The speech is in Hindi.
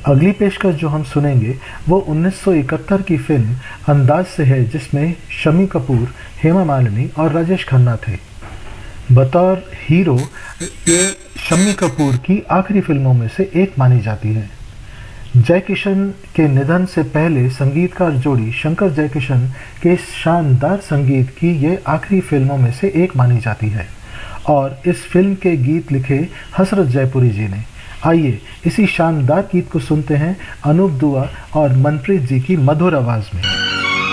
अगली पेशकश जो हम सुनेंगे वो 1971 की फिल्म अंदाज से है, जिसमें शम्मी कपूर, हेमा मालिनी और राजेश खन्ना थे। बतौर हीरो ये शम्मी कपूर की आखिरी फिल्मों में से एक मानी जाती है। जय किशन के निधन से पहले संगीतकार जोड़ी शंकर जयकिशन के शानदार संगीत की ये आखिरी फिल्मों में से एक मानी जाती है और इस फिल्म के गीत लिखे हसरत जयपुरी जी ने। आइए इसी शानदार गीत को सुनते हैं अनूप दुआ और मनप्रीत जी की मधुर आवाज में।